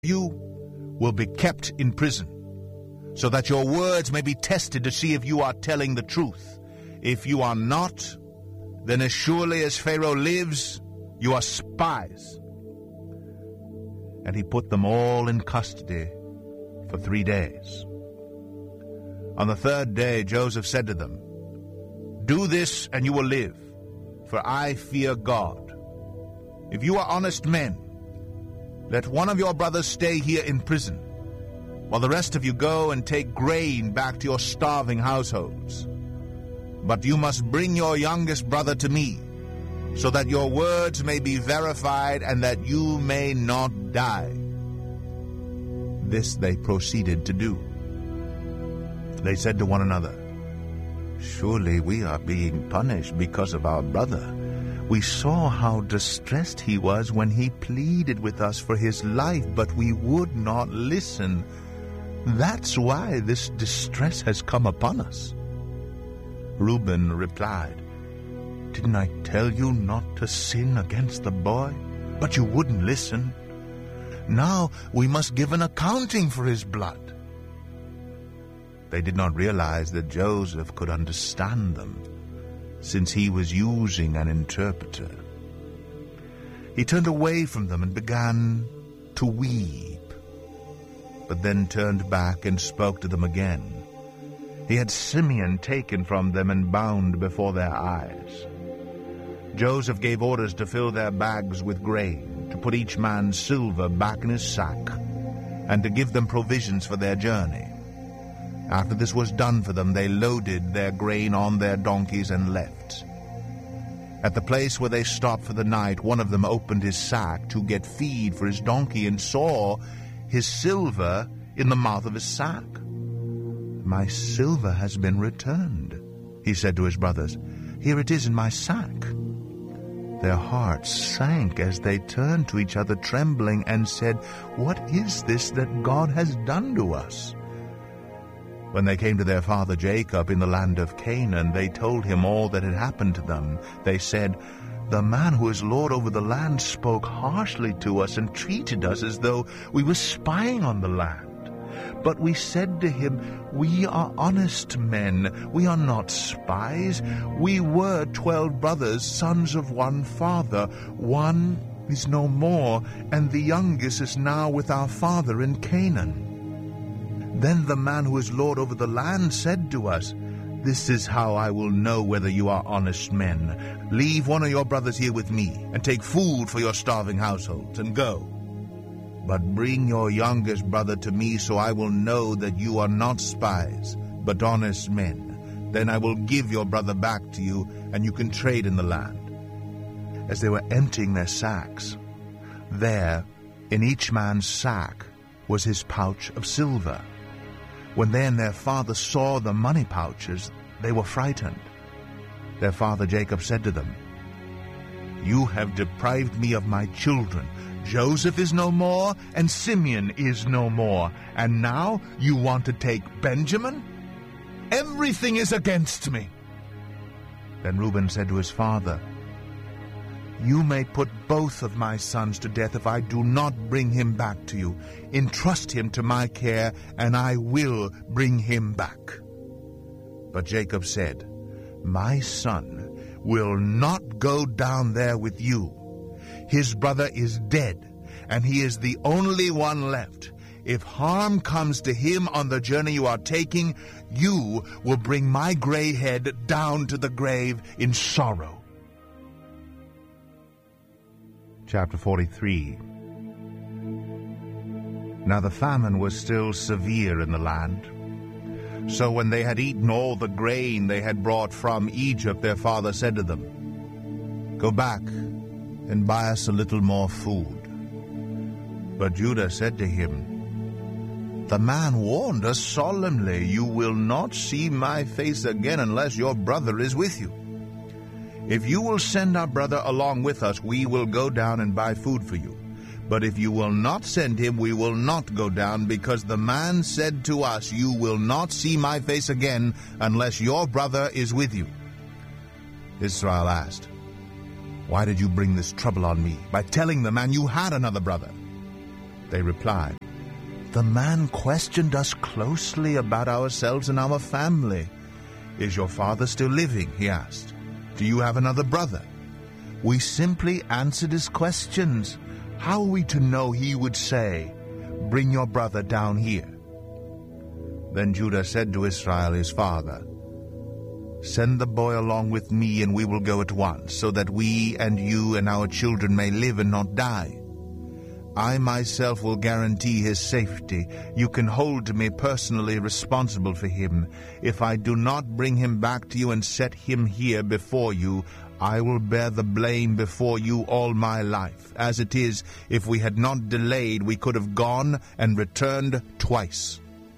you will be kept in prison, so that your words may be tested to see if you are telling the truth. If you are not, then as surely as Pharaoh lives, you are spies." And he put them all in custody for 3 days. On the 3rd day Joseph said to them, "Do this and you will live, for I fear God. If you are honest men, let one of your brothers stay here in prison, while the rest of you go and take grain back to your starving households. But you must bring your youngest brother to me, so that your words may be verified and that you may not die." This they proceeded to do. They said to one another, "Surely we are being punished because of our brother. We saw how distressed he was when he pleaded with us for his life, but we would not listen. That's why this distress has come upon us." Reuben replied, "Didn't I tell you not to sin against the boy? But you wouldn't listen. Now we must give an accounting for his blood." They did not realize that Joseph could understand them, since he was using an interpreter. He turned away from them and began to weep, but then turned back and spoke to them again. He had Simeon taken from them and bound before their eyes. Joseph gave orders to fill their bags with grain, to put each man's silver back in his sack, and to give them provisions for their journey. After this was done for them, they loaded their grain on their donkeys and left. At the place where they stopped for the night, one of them opened his sack to get feed for his donkey and saw his silver in the mouth of his sack. "My silver has been returned," he said to his brothers. "Here it is in my sack." Their hearts sank as they turned to each other trembling and said, "What is this that God has done to us?" When they came to their father Jacob in the land of Canaan, they told him all that had happened to them. They said, "The man who is lord over the land spoke harshly to us and treated us as though we were spying on the land. But we said to him, 'We are honest men. We are not spies. We were 12 brothers, sons of one father. One is no more, and the youngest is now with our father in Canaan.' Then the man who is lord over the land said to us, 'This is how I will know whether you are honest men. Leave one of your brothers here with me, and take food for your starving households, and go. But bring your youngest brother to me, so I will know that you are not spies, but honest men. Then I will give your brother back to you, and you can trade in the land.' As they were emptying their sacks, there, in each man's sack, was his pouch of silver. When they and their father saw the money pouches, they were frightened. Their father Jacob said to them, 'You have deprived me of my children. Joseph is no more, and Simeon is no more, and now you want to take Benjamin? Everything is against me.' Then Reuben said to his father, 'You may put both of my sons to death if I do not bring him back to you. Entrust him to my care, and I will bring him back.' But Jacob said, 'My son will not go down there with you. His brother is dead, and he is the only one left. If harm comes to him on the journey you are taking, you will bring my gray head down to the grave in sorrow.'" Chapter 43. Now the famine was still severe in the land. So when they had eaten all the grain they had brought from Egypt, their father said to them, "Go back and buy us a little more food." But Judah said to him, "The man warned us solemnly, 'You will not see my face again unless your brother is with you. If you will send our brother along with us, we will go down and buy food for you. But if you will not send him, we will not go down, because the man said to us, "You will not see my face again unless your brother is with you." Israel asked, "Why did you bring this trouble on me by telling the man you had another brother?" They replied, "The man questioned us closely about ourselves and our family. Is your father still living?" he asked. "Do you have another brother?" We simply answered his questions. How are we to know he would say, "Bring your brother down here"? Then Judah said to Israel his father, "Send the boy along with me, and we will go at once, so that we and you and our children may live and not die. I myself will guarantee his safety. You can hold me personally responsible for him. If I do not bring him back to you and set him here before you, I will bear the blame before you all my life. As it is, if we had not delayed, we could have gone and returned twice."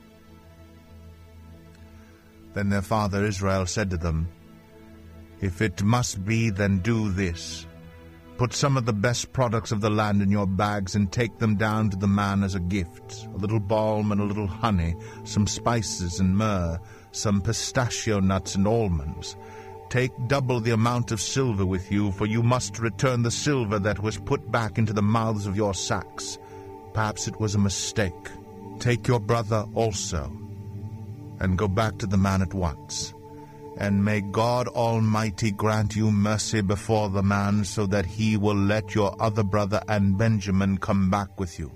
Then their father Israel said to them, "If it must be, then do this. Put some of the best products of the land in your bags and take them down to the man as a gift, a little balm and a little honey, some spices and myrrh, some pistachio nuts and almonds. Take double the amount of silver with you, for you must return the silver that was put back into the mouths of your sacks. Perhaps it was a mistake. Take your brother also, and go back to the man at once. And may God Almighty grant you mercy before the man, so that he will let your other brother and Benjamin come back with you.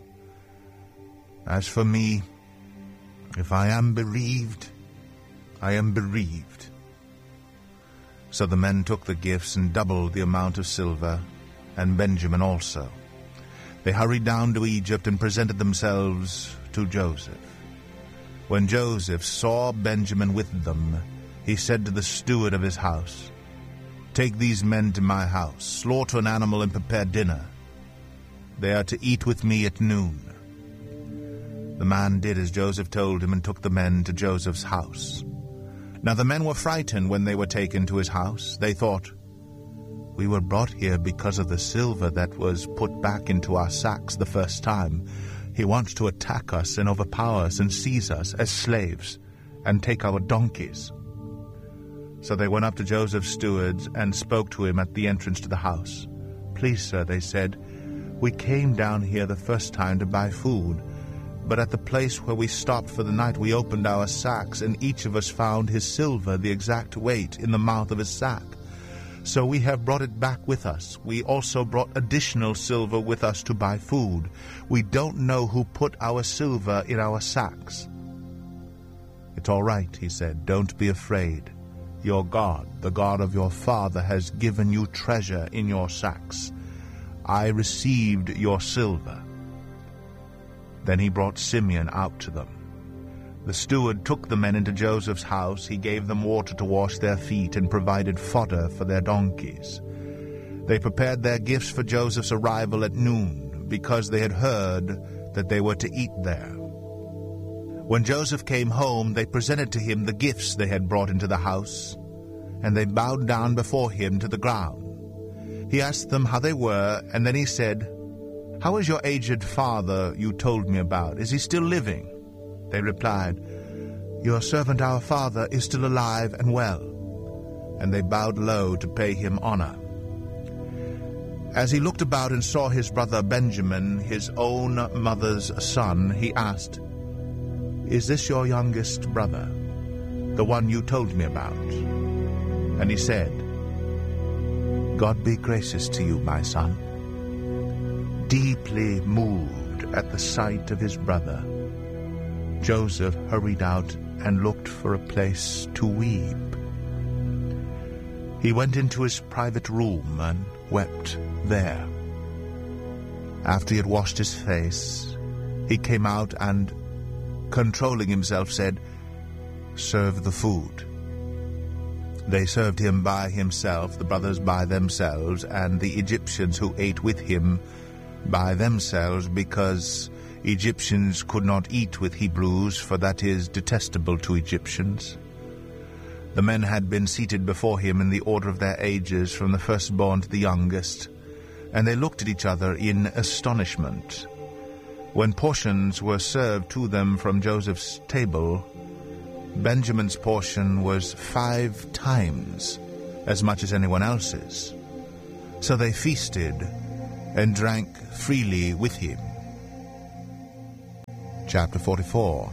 As for me, if I am bereaved, I am bereaved." So the men took the gifts and doubled the amount of silver, and Benjamin also. They hurried down to Egypt and presented themselves to Joseph. When Joseph saw Benjamin with them, he said to the steward of his house, "Take these men to my house, slaughter an animal and prepare dinner. They are to eat with me at noon." The man did as Joseph told him and took the men to Joseph's house. Now the men were frightened when they were taken to his house. They thought, "We were brought here because of the silver that was put back into our sacks the first time. He wants to attack us and overpower us and seize us as slaves and take our donkeys." So they went up to Joseph's stewards and spoke to him at the entrance to the house. "Please, sir," they said, "we came down here the first time to buy food. But at the place where we stopped for the night, we opened our sacks, and each of us found his silver, the exact weight, in the mouth of his sack. So we have brought it back with us. We also brought additional silver with us to buy food. We don't know who put our silver in our sacks." "It's all right," he said. "Don't be afraid. Your God, the God of your father, has given you treasure in your sacks. I received your silver." Then he brought Simeon out to them. The steward took the men into Joseph's house. He gave them water to wash their feet and provided fodder for their donkeys. They prepared their gifts for Joseph's arrival at noon, because they had heard that they were to eat there. When Joseph came home, they presented to him the gifts they had brought into the house, and they bowed down before him to the ground. He asked them how they were, and then he said, "How is your aged father you told me about? Is he still living?" They replied, "Your servant our father is still alive and well." And they bowed low to pay him honor. As he looked about and saw his brother Benjamin, his own mother's son, he asked, "Is this your youngest brother, the one you told me about?" And he said, "God be gracious to you, my son." Deeply moved at the sight of his brother, Joseph hurried out and looked for a place to weep. He went into his private room and wept there. After he had washed his face, he came out and, controlling himself, said, "Serve the food." They served him by himself, the brothers by themselves, and the Egyptians who ate with him by themselves, because Egyptians could not eat with Hebrews, for that is detestable to Egyptians. The men had been seated before him in the order of their ages, from the firstborn to the youngest, and they looked at each other in astonishment. When portions were served to them from Joseph's table, Benjamin's portion was 5 times as much as anyone else's. So they feasted and drank freely with him. chapter 44.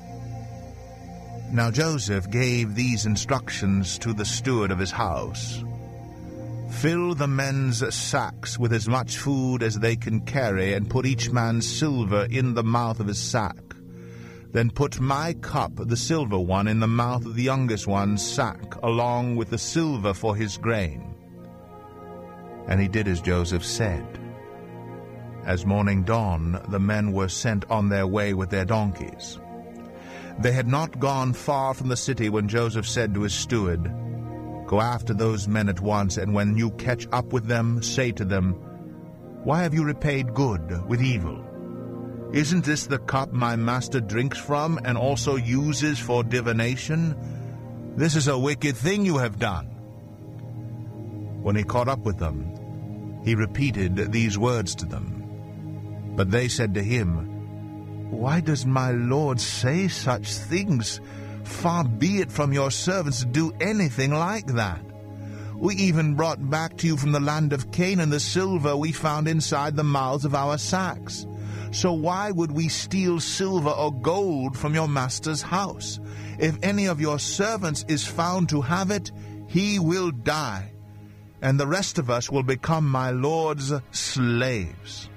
Now Joseph gave these instructions to the steward of his house. Fill the men's sacks with as much food as they can carry, and put each man's silver in the mouth of his sack. Then put my cup, the silver one, in the mouth of the youngest one's sack, along with the silver for his grain. And he did as Joseph said. As morning dawned, the men were sent on their way with their donkeys. They had not gone far from the city when Joseph said to his steward, "Go after those men at once, and when you catch up with them, say to them, 'Why have you repaid good with evil? Isn't this the cup my master drinks from and also uses for divination? This is a wicked thing you have done.' When he caught up with them, he repeated these words to them. But they said to him, 'Why does my lord say such things? Far be it from your servants to do anything like that. We even brought back to you from the land of Canaan the silver we found inside the mouths of our sacks. So why would we steal silver or gold from your master's house? If any of your servants is found to have it, he will die, and the rest of us will become my lord's slaves.'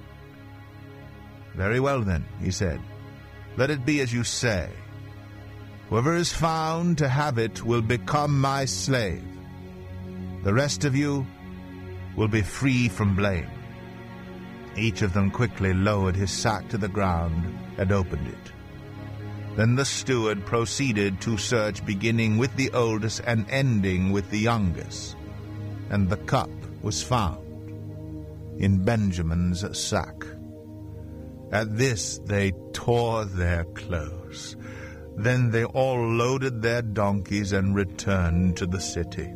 'Very well then,' he said, 'let it be as you say. Whoever is found to have it will become my slave. The rest of you will be free from blame.' Each of them quickly lowered his sack to the ground and opened it. Then the steward proceeded to search, beginning with the oldest and ending with the youngest. And the cup was found in Benjamin's sack. At this they tore their clothes. Then they all loaded their donkeys and returned to the city.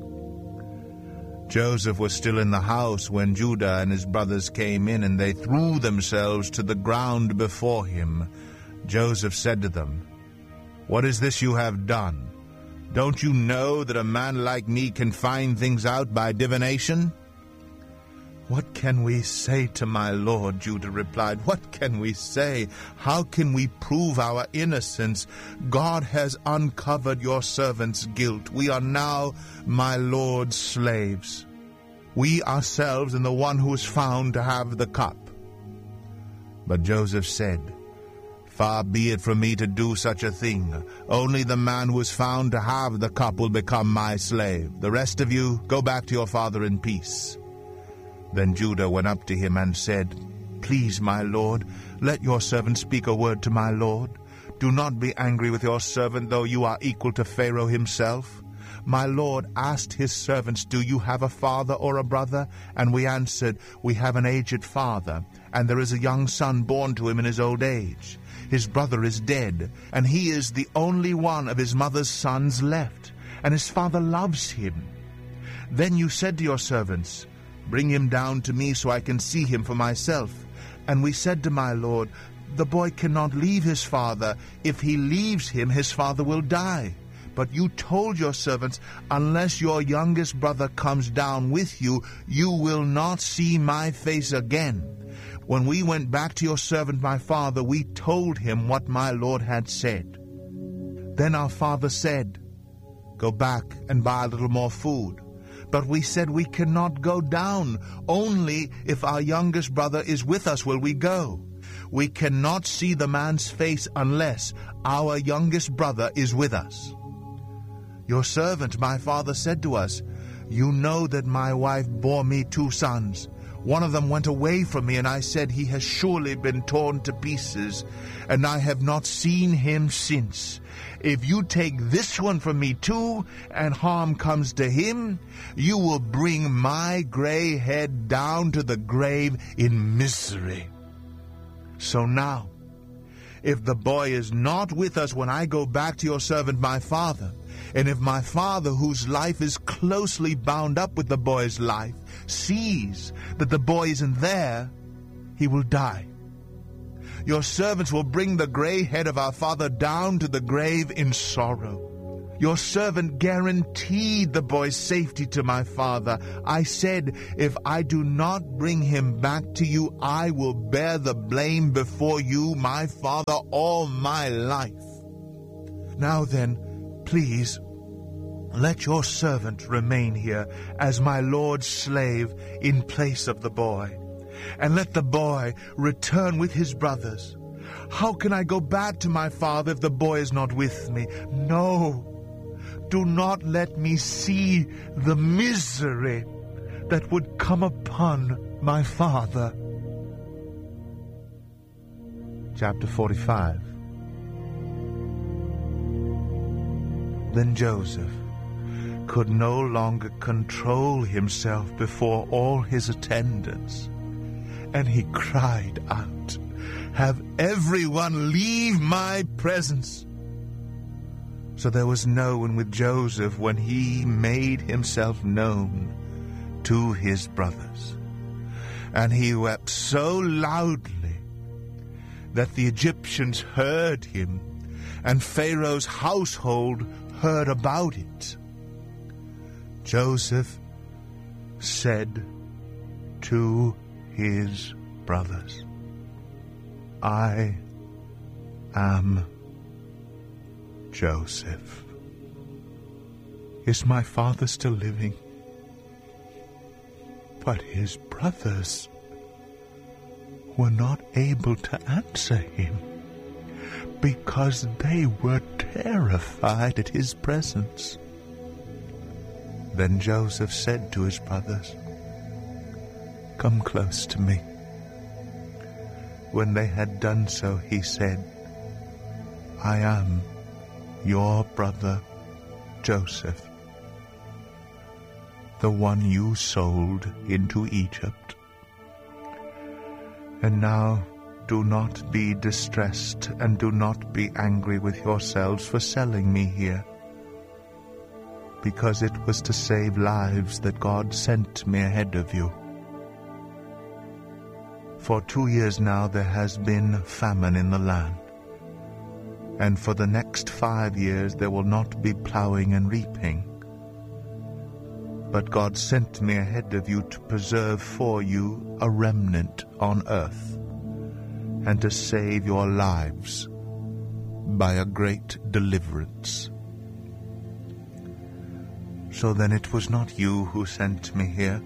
Joseph was still in the house when Judah and his brothers came in, and they threw themselves to the ground before him. Joseph said to them, "What is this you have done? Don't you know that a man like me can find things out by divination?" "What can we say to my lord?" Judah replied. "What can we say? How can we prove our innocence? God has uncovered your servant's guilt. We are now my lord's slaves, we ourselves and the one who is found to have the cup." But Joseph said, "Far be it from me to do such a thing. Only the man who is found to have the cup will become my slave. The rest of you, go back to your father in peace." Then Judah went up to him and said, "Please, my lord, let your servant speak a word to my lord. Do not be angry with your servant, though you are equal to Pharaoh himself. My lord asked his servants, 'Do you have a father or a brother?' And we answered, 'We have an aged father, and there is a young son born to him in his old age. His brother is dead, and he is the only one of his mother's sons left, and his father loves him.' Then you said to your servants, 'Bring him down to me so I can see him for myself.' And we said to my lord, 'The boy cannot leave his father. If he leaves him, his father will die.' But you told your servants, 'Unless your youngest brother comes down with you, you will not see my face again.' When we went back to your servant my father, we told him what my lord had said. Then our father said, 'Go back and buy a little more food.' But we said, 'We cannot go down. Only if our youngest brother is with us will we go. We cannot see the man's face unless our youngest brother is with us.' Your servant, my father, said to us, 'You know that my wife bore me 2 sons. One of them went away from me, and I said, he has surely been torn to pieces, and I have not seen him since. If you take this one from me too, and harm comes to him, you will bring my gray head down to the grave in misery. So now, if the boy is not with us when I go back to your servant my father, and if my father, whose life is closely bound up with the boy's life, sees that the boy isn't there, he will die. Your servants will bring the gray head of our father down to the grave in sorrow. Your servant guaranteed the boy's safety to my father. I said, if I do not bring him back to you, I will bear the blame before you, my father, all my life. Now then, please, let your servant remain here as my lord's slave in place of the boy, and let the boy return with his brothers. How can I go back to my father if the boy is not with me? No, do not let me see the misery that would come upon my father. Chapter 45. Then Joseph could no longer control himself before all his attendants, and he cried out, "Have everyone leave my presence!" So there was no one with Joseph when he made himself known to his brothers. And he wept so loudly that the Egyptians heard him, and Pharaoh's household heard about it. Joseph said to his brothers, "I am Joseph. Is my father still living?" But his brothers were not able to answer him, because they were terrified at his presence. Then Joseph said to his brothers, "Come close to me." When they had done so, he said, "I am your brother Joseph, the one you sold into Egypt. And now do not be distressed, and do not be angry with yourselves for selling me here, because it was to save lives that God sent me ahead of you. For 2 years now there has been famine in the land, and for the next 5 years there will not be plowing and reaping. But God sent me ahead of you to preserve for you a remnant on earth, and to save your lives by a great deliverance. So then it was not you who sent me here,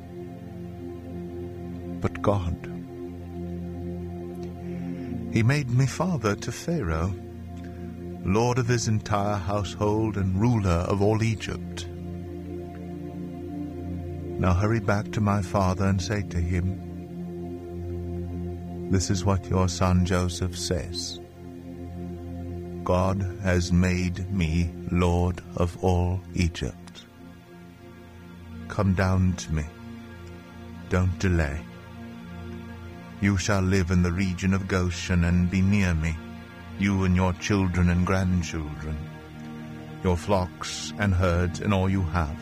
but God. He made me father to Pharaoh, lord of his entire household and ruler of all Egypt. Now hurry back to my father and say to him, 'This is what your son Joseph says. God has made me lord of all Egypt. Come down to me. Don't delay. You shall live in the region of Goshen and be near me, you and your children and grandchildren, your flocks and herds and all you have.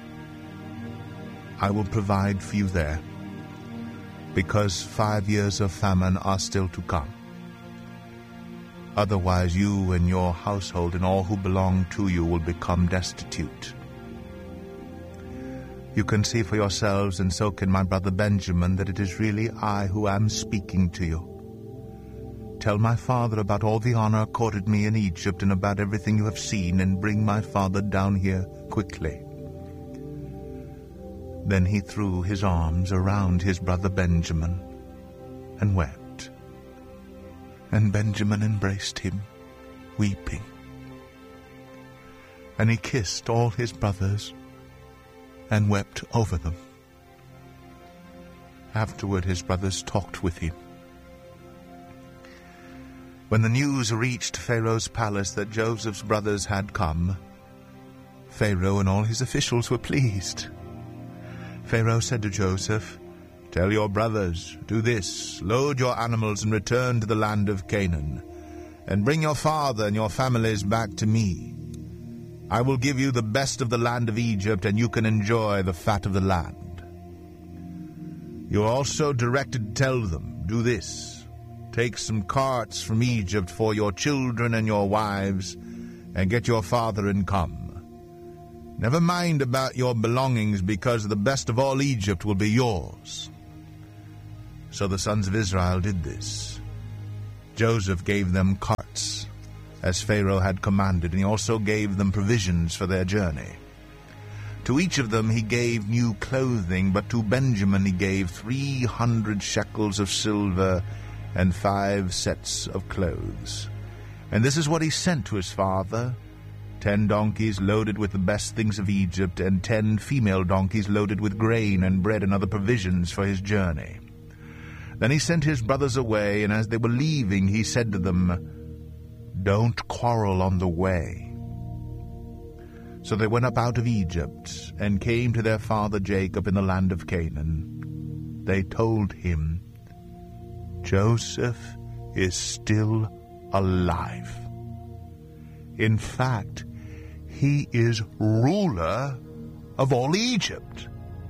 I will provide for you there, because 5 years of famine are still to come. Otherwise you and your household and all who belong to you will become destitute. You can see for yourselves, and so can my brother Benjamin, that it is really I who am speaking to you. Tell my father about all the honor accorded me in Egypt and about everything you have seen, and bring my father down here quickly." Then he threw his arms around his brother Benjamin and wept. And Benjamin embraced him, weeping. And he kissed all his brothers and wept over them. Afterward his brothers talked with him. When the news reached Pharaoh's palace that Joseph's brothers had come, Pharaoh and all his officials were pleased. Pharaoh said to Joseph, "Tell your brothers, do this, load your animals and return to the land of Canaan, and bring your father and your families back to me. I will give you the best of the land of Egypt, and you can enjoy the fat of the land." You are also directed to tell them, "Do this, take some carts from Egypt for your children and your wives, and get your father and come. Never mind about your belongings, because the best of all Egypt will be yours." So the sons of Israel did this. Joseph gave them carts, as Pharaoh had commanded, and he also gave them provisions for their journey. To each of them he gave new clothing, but to Benjamin he gave 300 shekels of silver and 5 sets of clothes. And this is what he sent to his father: 10 donkeys loaded with the best things of Egypt, and 10 female donkeys loaded with grain and bread and other provisions for his journey. Then he sent his brothers away, and as they were leaving, he said to them, "Don't quarrel on the way." So they went up out of Egypt, and came to their father Jacob in the land of Canaan. They told him, "Joseph is still alive. In fact, he is ruler of all Egypt."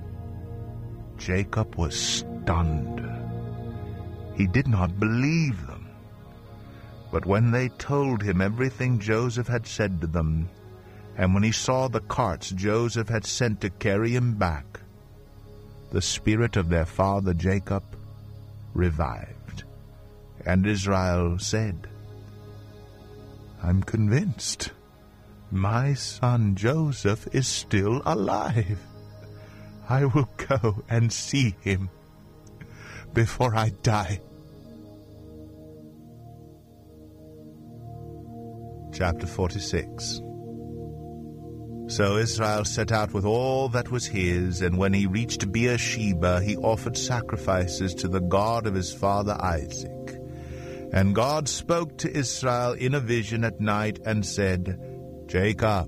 Jacob was stunned. He did not believe them. But when they told him everything Joseph had said to them, and when he saw the carts Joseph had sent to carry him back, the spirit of their father Jacob revived. And Israel said, "I'm convinced my son Joseph is still alive. I will go and see him before I die." Chapter 46. So Israel set out with all that was his, and when he reached Beersheba, he offered sacrifices to the God of his father Isaac. And God spoke to Israel in a vision at night and said, "Jacob,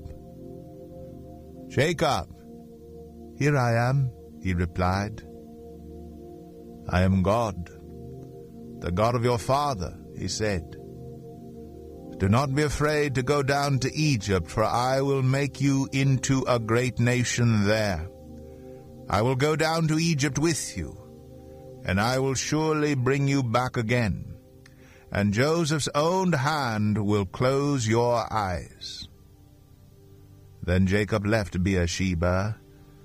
Jacob." "Here I am," he replied. "I am God, the God of your father," he said. "Do not be afraid to go down to Egypt, for I will make you into a great nation there. I will go down to Egypt with you, and I will surely bring you back again, and Joseph's own hand will close your eyes." Then Jacob left Beersheba,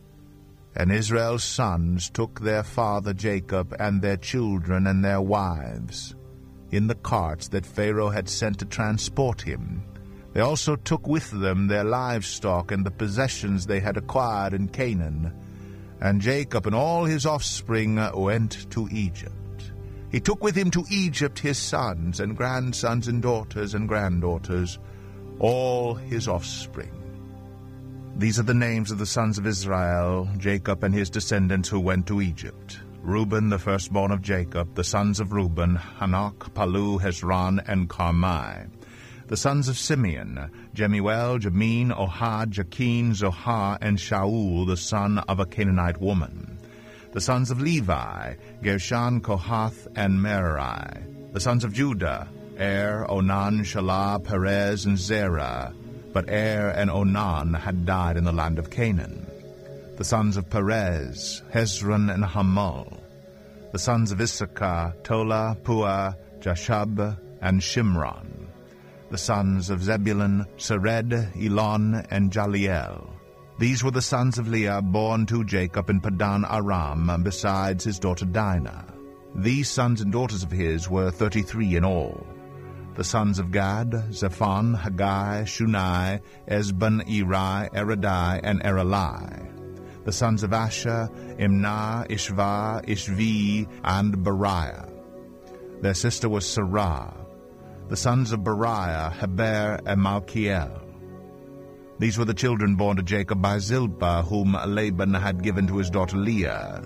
and Israel's sons took their father Jacob and their children and their wives in the carts that Pharaoh had sent to transport him. They also took with them their livestock and the possessions they had acquired in Canaan. And Jacob and all his offspring went to Egypt. He took with him to Egypt his sons and grandsons and daughters and granddaughters, all his offspring. These are the names of the sons of Israel, Jacob and his descendants who went to Egypt. Reuben, the firstborn of Jacob, the sons of Reuben, Hanok, Palu, Hezron, and Carmi. The sons of Simeon, Jemuel, Jamin, Ohad, Jachin, Zohar, and Shaul, the son of a Canaanite woman. The sons of Levi, Gershon, Kohath, and Merari. The sons of Judah, Onan, Shelah, Perez, and Zerah. But and Onan had died in the land of Canaan. The sons of Perez, Hezron, and Hamul. The sons of Issachar, Tola, Puah, Jashub, and Shimron. The sons of Zebulun, Sered, Elon, and Jaliel. These were the sons of Leah born to Jacob in Padan Aram, besides his daughter Dinah. These sons and daughters of his were 33 in all. The sons of Gad, Zephon, Haggai, Shunai, Esban, Eri, Eradai, and Erelai. The sons of Asher, Imnah, Ishva, Ishvi, and Beriah. Their sister was Sarah. The sons of Beriah, Heber, and Malchiel. These were the children born to Jacob by Zilpah, whom Laban had given to his daughter Leah,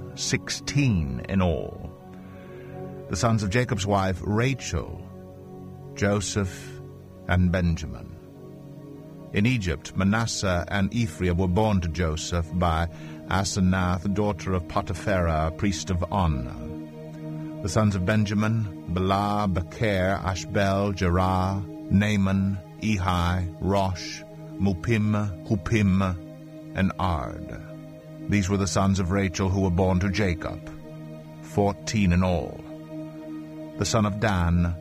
16 in all. The sons of Jacob's wife, Rachel, Joseph, and Benjamin. In Egypt, Manasseh and Ephraim were born to Joseph by Asenath, daughter of Potipharah, priest of On. The sons of Benjamin, Bela, Becher, Ashbel, Jerah, Naaman, Ehi, Rosh, Mupim, Hupim, and Ard. These were the sons of Rachel who were born to Jacob, 14 in all. The son of Dan,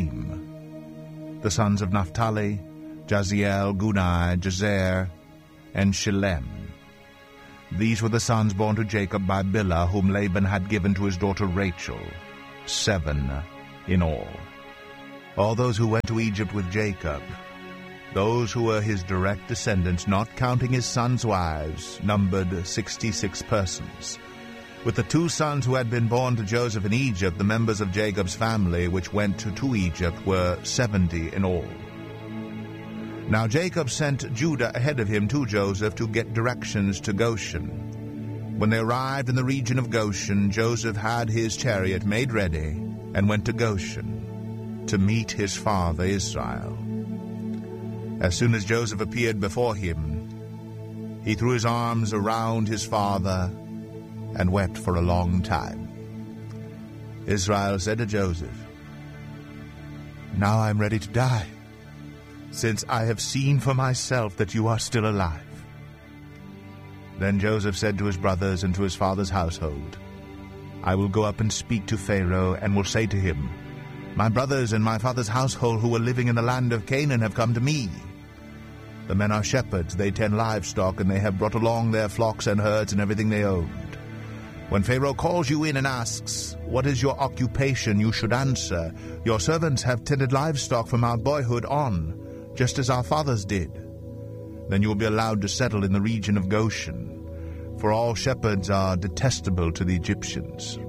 Hushim. The sons of Naphtali, Jaziel, Gunai, Jazer, and Shilem. These were the sons born to Jacob by Bilhah, whom Laban had given to his daughter Rachel, 7 in all. All those who went to Egypt with Jacob, those who were his direct descendants, not counting his sons' wives, numbered 66 persons. With the 2 sons who had been born to Joseph in Egypt, the members of Jacob's family which went to Egypt were 70 in all. Now Jacob sent Judah ahead of him to Joseph to get directions to Goshen. When they arrived in the region of Goshen, Joseph had his chariot made ready and went to Goshen to meet his father Israel. As soon as Joseph appeared before him, he threw his arms around his father and wept for a long time. Israel said to Joseph, "Now I am ready to die, since I have seen for myself that you are still alive." Then Joseph said to his brothers and to his father's household, "I will go up and speak to Pharaoh, and will say to him, 'My brothers and my father's household who were living in the land of Canaan have come to me. The men are shepherds, they tend livestock, and they have brought along their flocks and herds and everything they owned. When Pharaoh calls you in and asks, "What is your occupation?" you should answer, "Your servants have tended livestock from our boyhood on, just as our fathers did." Then you will be allowed to settle in the region of Goshen, for all shepherds are detestable to the Egyptians.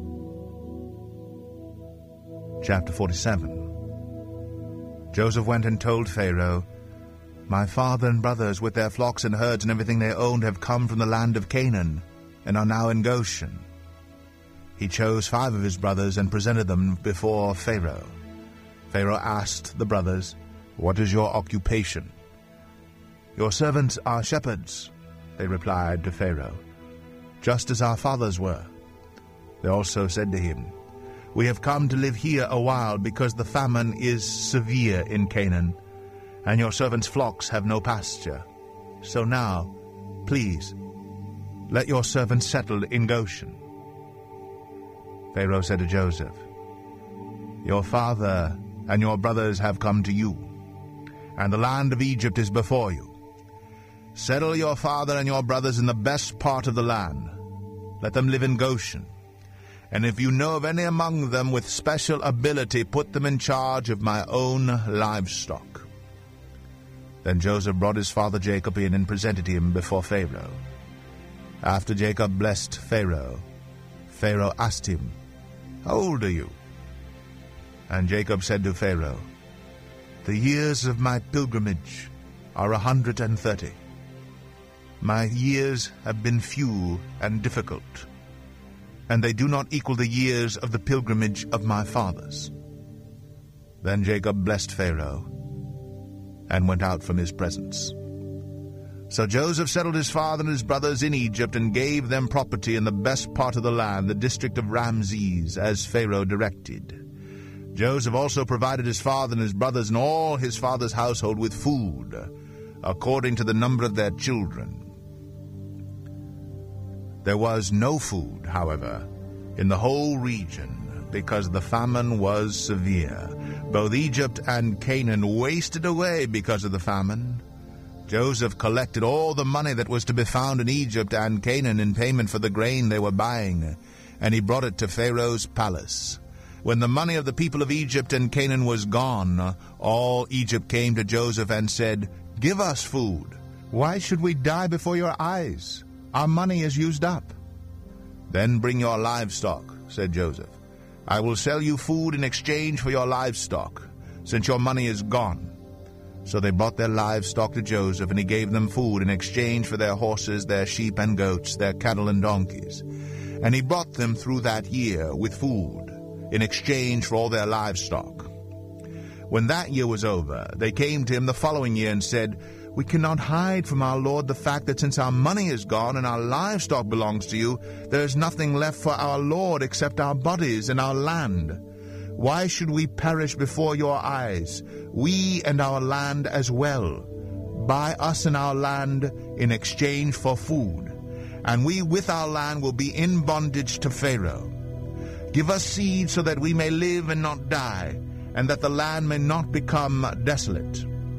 Chapter 47. Joseph went and told Pharaoh, "My father and brothers with their flocks and herds and everything they owned have come from the land of Canaan, and are now in Goshen." He chose 5 of his brothers and presented them before Pharaoh. Pharaoh asked the brothers, "What is your occupation?" "Your servants are shepherds," they replied to Pharaoh, "just as our fathers were." They also said to him, "We have come to live here a while because the famine is severe in Canaan, and your servants' flocks have no pasture. So now, please, let your servants settle in Goshen." Pharaoh said to Joseph, "Your father and your brothers have come to you, and the land of Egypt is before you. Settle your father and your brothers in the best part of the land. Let them live in Goshen. And if you know of any among them with special ability, put them in charge of my own livestock." Then Joseph brought his father Jacob in and presented him before Pharaoh. After Jacob blessed Pharaoh, Pharaoh asked him, "How old are you?" And Jacob said to Pharaoh, "The years of my pilgrimage are 130. My years have been few and difficult, and they do not equal the years of the pilgrimage of my fathers." Then Jacob blessed Pharaoh and went out from his presence. So Joseph settled his father and his brothers in Egypt and gave them property in the best part of the land, the district of Ramses, as Pharaoh directed. Joseph also provided his father and his brothers and all his father's household with food, according to the number of their children. There was no food, however, in the whole region, because the famine was severe. Both Egypt and Canaan wasted away because of the famine. Joseph collected all the money that was to be found in Egypt and Canaan in payment for the grain they were buying, and he brought it to Pharaoh's palace. When the money of the people of Egypt and Canaan was gone, all Egypt came to Joseph and said, "Give us food. Why should we die before your eyes? Our money is used up." "Then bring your livestock," said Joseph. "I will sell you food in exchange for your livestock, since your money is gone." So they brought their livestock to Joseph, and he gave them food in exchange for their horses, their sheep and goats, their cattle and donkeys. And he brought them through that year with food in exchange for all their livestock. When that year was over, they came to him the following year and said, "We cannot hide from our lord the fact that since our money is gone and our livestock belongs to you, there is nothing left for our lord except our bodies and our land. Why should we perish before your eyes, we and our land as well? Buy us and our land in exchange for food, and we with our land will be in bondage to Pharaoh. Give us seed so that we may live and not die, and that the land may not become desolate."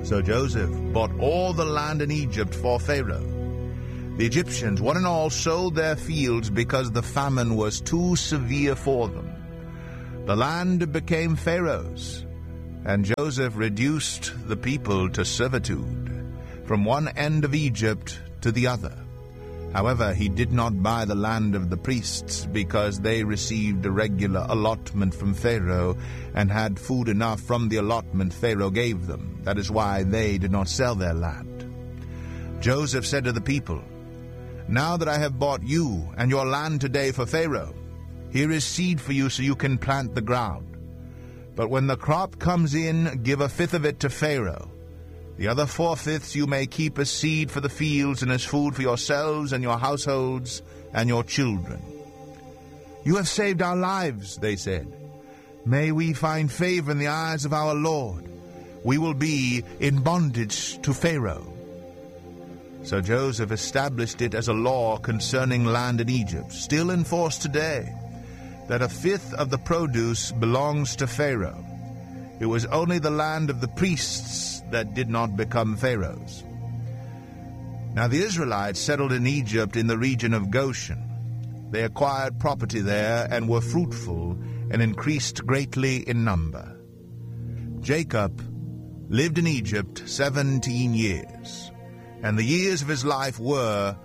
So Joseph bought all the land in Egypt for Pharaoh. The Egyptians, one and all, sold their fields because the famine was too severe for them. The land became Pharaoh's, and Joseph reduced the people to servitude, from one end of Egypt to the other. However, he did not buy the land of the priests, because they received a regular allotment from Pharaoh and had food enough from the allotment Pharaoh gave them. That is why they did not sell their land. Joseph said to the people, "Now that I have bought you and your land today for Pharaoh, here is seed for you so you can plant the ground. But when the crop comes in, give a fifth of it to Pharaoh. The other 4/5 you may keep as seed for the fields and as food for yourselves and your households and your children." "You have saved our lives," they said. "May we find favor in the eyes of our Lord. We will be in bondage to Pharaoh." So Joseph established it as a law concerning land in Egypt, still in force today, that 1/5 of the produce belongs to Pharaoh. It was only the land of the priests that did not become Pharaoh's. Now the Israelites settled in Egypt in the region of Goshen. They acquired property there and were fruitful and increased greatly in number. Jacob lived in Egypt 17 years, and the years of his life were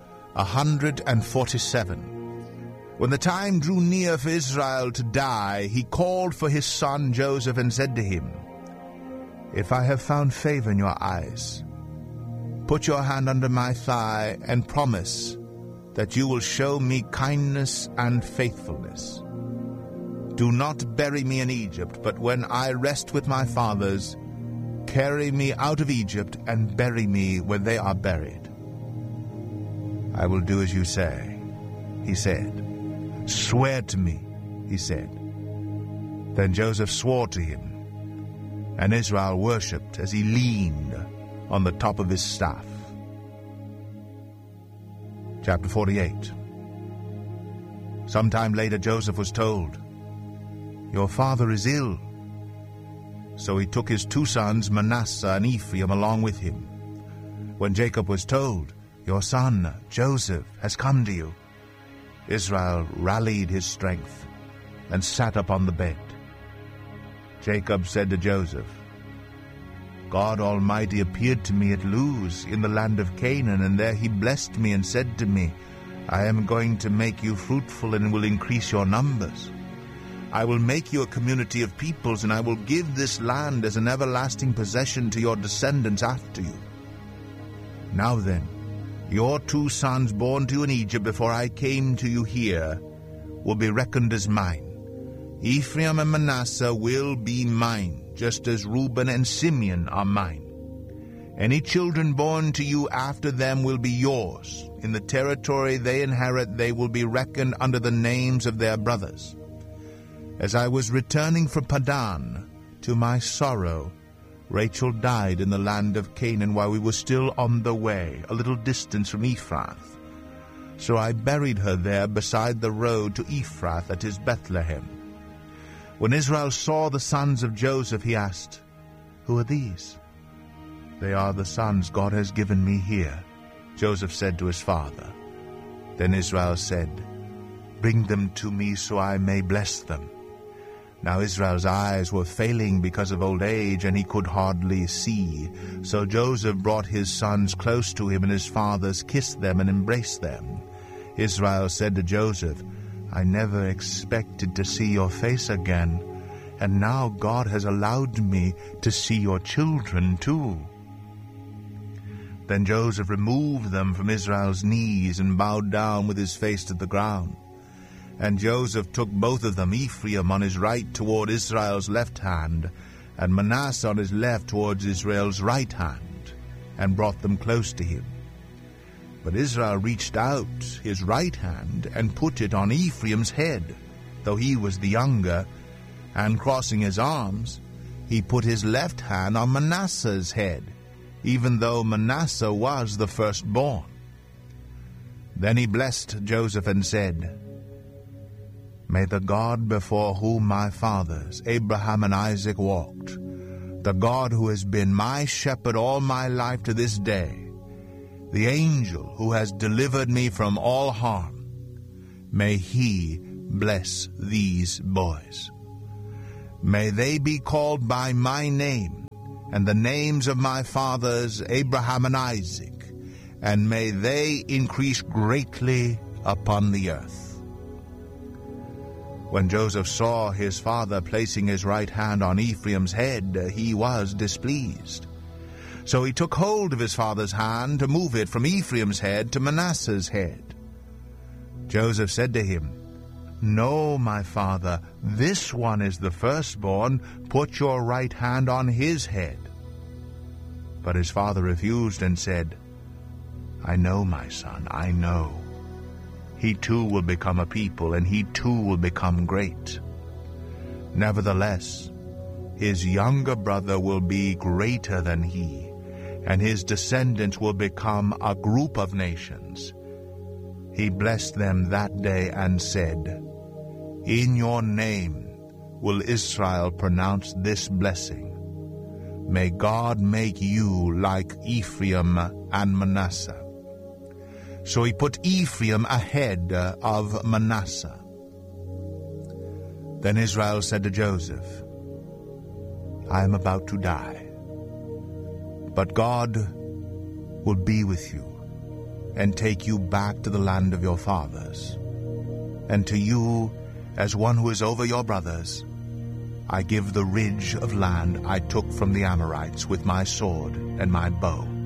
147. When the time drew near for Israel to die, he called for his son Joseph and said to him, "If I have found favor in your eyes, put your hand under my thigh and promise that you will show me kindness and faithfulness. Do not bury me in Egypt, but when I rest with my fathers, carry me out of Egypt and bury me where they are buried." "I will do as you say," he said. "Swear to me," he said. Then Joseph swore to him, and Israel worshipped as he leaned on the top of his staff. Chapter 48. Sometime later Joseph was told, "Your father is ill." So he took his 2 sons, Manasseh and Ephraim, along with him. When Jacob was told, "Your son Joseph has come to you," Israel rallied his strength and sat up on the bed. Jacob said to Joseph, "God Almighty appeared to me at Luz in the land of Canaan, and there he blessed me and said to me, 'I am going to make you fruitful and will increase your numbers. I will make you a community of peoples, and I will give this land as an everlasting possession to your descendants after you.' Now then, your 2 sons born to you in Egypt before I came to you here will be reckoned as mine. Ephraim and Manasseh will be mine, just as Reuben and Simeon are mine. Any children born to you after them will be yours. In the territory they inherit, they will be reckoned under the names of their brothers. As I was returning from Padan, to my sorrow, Rachel died in the land of Canaan while we were still on the way, a little distance from Ephrath. So I buried her there beside the road to Ephrath, that is Bethlehem. When Israel saw the sons of Joseph, he asked, 'Who are these?' 'They are the sons God has given me here,' Joseph said to his father. Then Israel said, 'Bring them to me so I may bless them.' Now Israel's eyes were failing because of old age, and he could hardly see. So Joseph brought his sons close to him, and his fathers kissed them and embraced them. Israel said to Joseph, 'I never expected to see your face again, and now God has allowed me to see your children too.' Then Joseph removed them from Israel's knees and bowed down with his face to the ground. And Joseph took both of them, Ephraim on his right toward Israel's left hand, and Manasseh on his left towards Israel's right hand, and brought them close to him. But Israel reached out his right hand and put it on Ephraim's head, though he was the younger, and crossing his arms, he put his left hand on Manasseh's head, even though Manasseh was the firstborn. Then he blessed Joseph and said, 'May the God before whom my fathers, Abraham and Isaac, walked, the God who has been my shepherd all my life to this day, the angel who has delivered me from all harm, may he bless these boys. May they be called by my name and the names of my fathers Abraham and Isaac, and may they increase greatly upon the earth." When Joseph saw his father placing his right hand on Ephraim's head, he was displeased. So he took hold of his father's hand to move it from Ephraim's head to Manasseh's head. Joseph said to him, "No, my father, this one is the firstborn. Put your right hand on his head." But his father refused and said, "I know, my son, I know. He too will become a people, and he too will become great. Nevertheless, his younger brother will be greater than he, and his descendants will become a group of nations." He blessed them that day and said, "In your name will Israel pronounce this blessing. May God make you like Ephraim and Manasseh." So he put Ephraim ahead of Manasseh. Then Israel said to Joseph, "I am about to die, but God will be with you and take you back to the land of your fathers. And to you, as one who is over your brothers, I give the ridge of land I took from the Amorites with my sword and my bow.